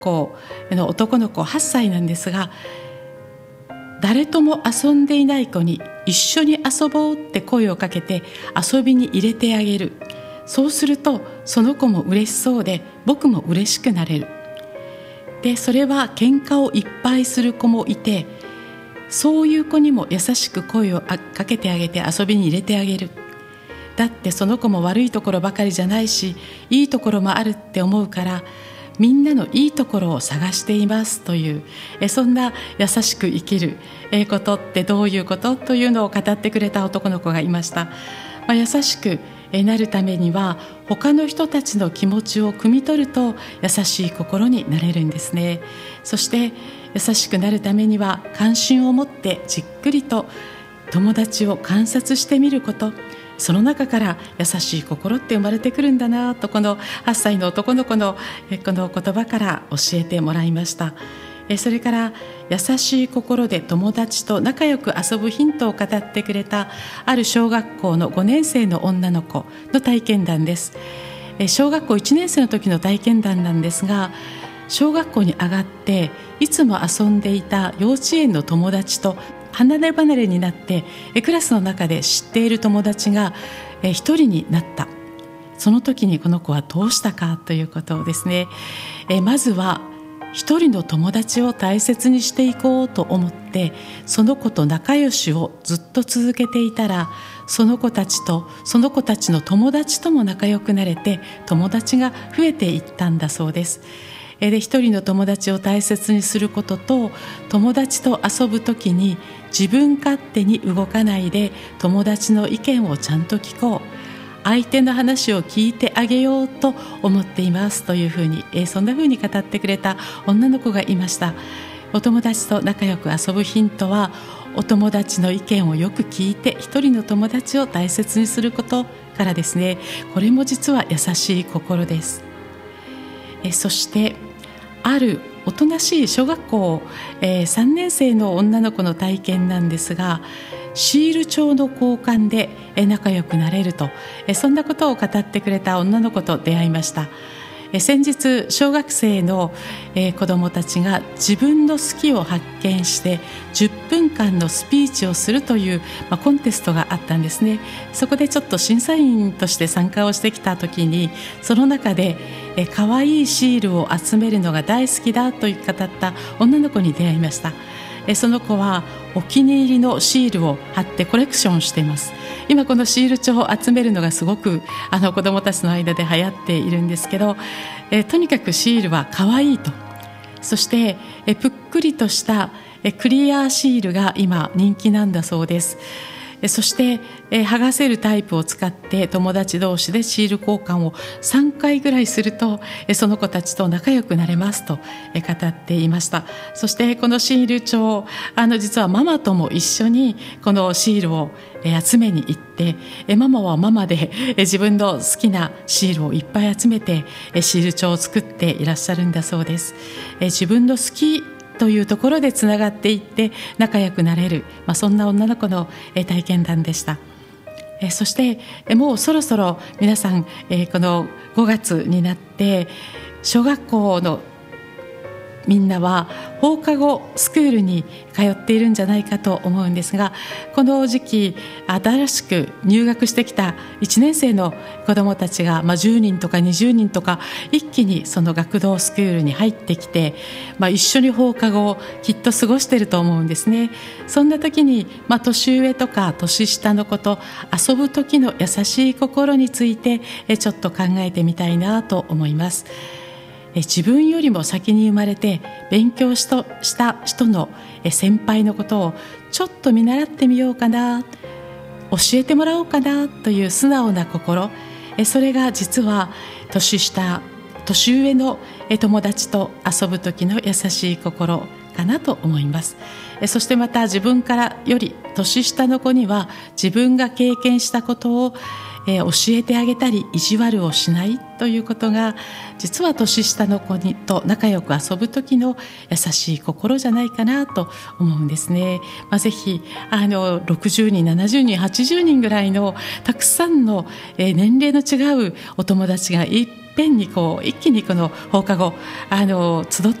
子の男の子8歳なんですが、誰とも遊んでいない子に一緒に遊ぼうって声をかけて遊びに入れてあげる。そうするとその子も嬉しそうで、僕も嬉しくなれる。でそれは喧嘩をいっぱいする子もいて、そういう子にも優しく声をかけてあげて遊びに入れてあげる。だってその子も悪いところばかりじゃないし、いいところもあるって思うから、みんなのいいところを探していますという、そんな優しく生きることってどういうことというのを語ってくれた男の子がいました。優しくなるためには他の人たちの気持ちを汲み取ると優しい心になれるんですね。そして優しくなるためには関心を持ってじっくりと友達を観察してみること、その中から優しい心って生まれてくるんだなと、この8歳の男の子のこの言葉から教えてもらいました。それから優しい心で友達と仲良く遊ぶヒントを語ってくれたある小学校の5年生の女の子の体験談です。小学校1年生の時の体験談なんですが、小学校に上がっていつも遊んでいた幼稚園の友達と離れ離れになって、クラスの中で知っている友達が一人になった。その時にこの子はどうしたかということをですね、まずは一人の友達を大切にしていこうと思って、その子と仲良しをずっと続けていたら、その子たちとその子たちの友達とも仲良くなれて、友達が増えていったんだそうです。で一人の友達を大切にすることと、友達と遊ぶときに自分勝手に動かないで友達の意見をちゃんと聞こう、相手の話を聞いてあげようと思っていますというふうに、そんなふうに語ってくれた女の子がいました。お友達と仲良く遊ぶヒントは、お友達の意見をよく聞いて一人の友達を大切にすることからですね。これも実は優しい心です。そしてあるおとなしい小学校、3年生の女の子の体験なんですが、シール帳の交換で仲良くなれると、そんなことを語ってくれた女の子と出会いました。先日小学生の子どもたちが自分の好きを発見して10分間のスピーチをするというコンテストがあったんですね。そこでちょっと審査員として参加をしてきた時に、その中で可愛いシールを集めるのが大好きだと語った女の子に出会いました。その子はお気に入りのシールを貼ってコレクションしています。今このシール帳を集めるのがすごく子どもたちの間で流行っているんですけど、とにかくシールは可愛いと。そしてぷっくりとしたクリアシールが今人気なんだそうです。そして剥がせるタイプを使って友達同士でシール交換を3回ぐらいすると、その子たちと仲良くなれますと語っていました。そしてこのシール帳、実はママとも一緒にこのシールを集めに行って、ママはママで自分の好きなシールをいっぱい集めてシール帳を作っていらっしゃるんだそうです。自分の好きというところでつながっていって仲良くなれる、そんな女の子の体験談でした。そしてもうそろそろ皆さん、この5月になって小学校のみんなは放課後スクールに通っているんじゃないかと思うんですが、この時期新しく入学してきた1年生の子どもたちが、10人とか20人とか一気にその学童スクールに入ってきて、一緒に放課後をきっと過ごしていると思うんですね。そんな時に、年上とか年下の子と遊ぶ時の優しい心についてちょっと考えてみたいなと思います。自分よりも先に生まれて勉強した人の先輩のことをちょっと見習ってみようかな、教えてもらおうかなという素直な心、それが実は年上の友達と遊ぶ時の優しい心かなと思います。そしてまた自分からより年下の子には自分が経験したことを教えてあげたり意地悪をしないということが、実は年下の子と仲良く遊ぶ時の優しい心じゃないかなと思うんですね。ぜひ60人70人80人ぐらいのたくさんの年齢の違うお友達がいっぺんに一気にこの放課後集っ